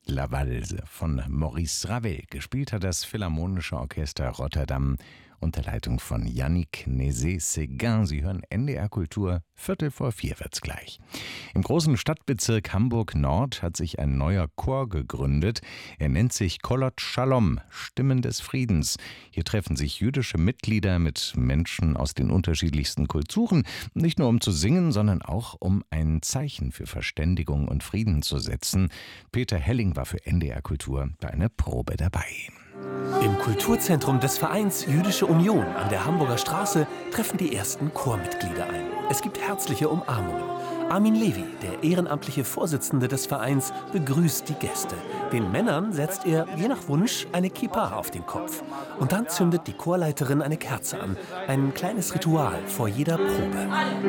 La Valse von Maurice Ravel. Gespielt hat das Philharmonische Orchester Rotterdam unter Leitung von Yannick Nézet-Séguin. Sie hören NDR Kultur, 3:45 wird's gleich. Im großen Stadtbezirk Hamburg-Nord hat sich ein neuer Chor gegründet. Er nennt sich Kolot Shalom, Stimmen des Friedens. Hier treffen sich jüdische Mitglieder mit Menschen aus den unterschiedlichsten Kulturen, nicht nur um zu singen, sondern auch um ein Zeichen für Verständigung und Frieden zu setzen. Peter Helling war für NDR Kultur bei einer Probe dabei. Im Kulturzentrum des Vereins Jüdische Union an der Hamburger Straße treffen die ersten Chormitglieder ein. Es gibt herzliche Umarmungen. Armin Levi, der ehrenamtliche Vorsitzende des Vereins, begrüßt die Gäste. Den Männern setzt er, je nach Wunsch, eine Kippa auf den Kopf. Und dann zündet die Chorleiterin eine Kerze an. Ein kleines Ritual vor jeder Probe.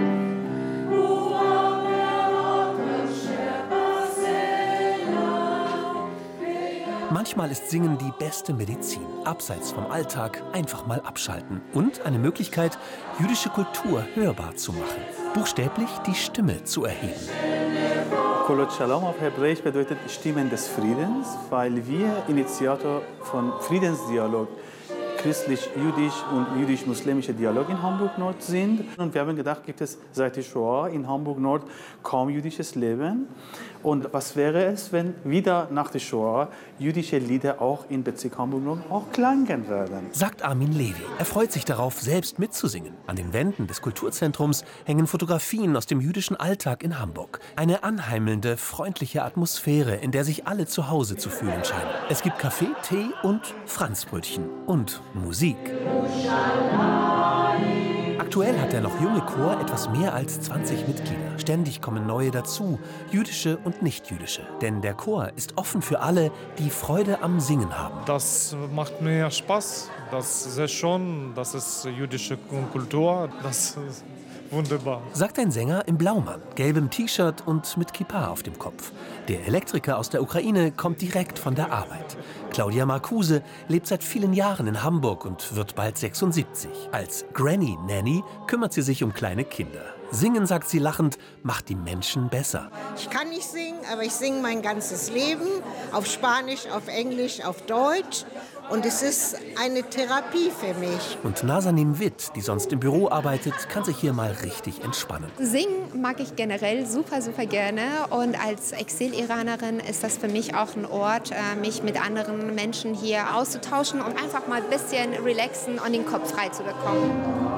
Manchmal ist Singen die beste Medizin. Abseits vom Alltag einfach mal abschalten. Und eine Möglichkeit, jüdische Kultur hörbar zu machen. Buchstäblich die Stimme zu erheben. Kolot Shalom auf Hebräisch bedeutet Stimmen des Friedens, weil wir Initiator von Friedensdialog, christlich-jüdisch und jüdisch-muslimischer Dialog in Hamburg-Nord sind. Und wir haben gedacht, gibt es seit der Shoah in Hamburg-Nord kaum jüdisches Leben. Und was wäre es, wenn wieder nach der Shoah jüdische Lieder auch in Bezirk Hamburg-Nord auch klangen würden? Sagt Armin Levi. Er freut sich darauf, selbst mitzusingen. An den Wänden des Kulturzentrums hängen Fotografien aus dem jüdischen Alltag in Hamburg. Eine anheimelnde, freundliche Atmosphäre, in der sich alle zu Hause zu fühlen scheinen. Es gibt Kaffee, Tee und Franzbrötchen. Und Musik. Aktuell hat der noch junge Chor etwas mehr als 20 Mitglieder. Ständig kommen neue dazu, jüdische und nicht-jüdische. Denn der Chor ist offen für alle, die Freude am Singen haben. Das macht mir Spaß. Das ist schon, das ist jüdische Kultur. Das ist wunderbar. Sagt ein Sänger im Blaumann, gelbem T-Shirt und mit Kippa auf dem Kopf. Der Elektriker aus der Ukraine kommt direkt von der Arbeit. Claudia Marcuse lebt seit vielen Jahren in Hamburg und wird bald 76. Als Granny Nanny kümmert sie sich um kleine Kinder. Singen, sagt sie lachend, macht die Menschen besser. Ich kann nicht singen, aber ich singe mein ganzes Leben. Auf Spanisch, auf Englisch, auf Deutsch. Und es ist eine Therapie für mich. Und Nazanin Witt, die sonst im Büro arbeitet, kann sich hier mal richtig entspannen. Singen mag ich generell super, super gerne. Und als Exil-Iranerin ist das für mich auch ein Ort, mich mit anderen Menschen hier auszutauschen und einfach mal ein bisschen relaxen und den Kopf frei zu bekommen.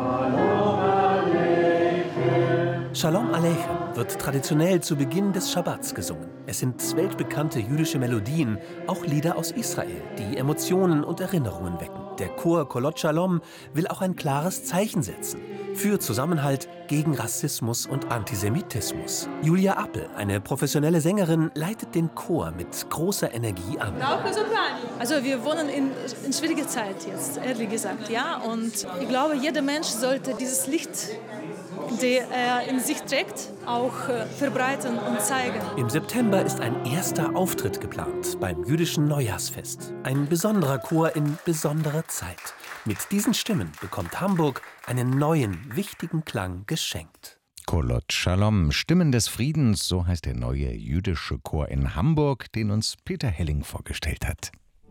Shalom Aleichem wird traditionell zu Beginn des Schabbats gesungen. Es sind weltbekannte jüdische Melodien, auch Lieder aus Israel, die Emotionen und Erinnerungen wecken. Der Chor Kolot Shalom will auch ein klares Zeichen setzen. Für Zusammenhalt gegen Rassismus und Antisemitismus. Julia Appel, eine professionelle Sängerin, leitet den Chor mit großer Energie an. Also wir wohnen in schwieriger Zeit jetzt, ehrlich gesagt. Ja? Und ich glaube, jeder Mensch sollte dieses Licht, der er in sich trägt, auch verbreiten und zeigen. Im September ist ein erster Auftritt geplant beim jüdischen Neujahrsfest. Ein besonderer Chor in besonderer Zeit. Mit diesen Stimmen bekommt Hamburg einen neuen, wichtigen Klang geschenkt. Kolot Shalom, Stimmen des Friedens, so heißt der neue jüdische Chor in Hamburg, den uns Peter Helling vorgestellt hat.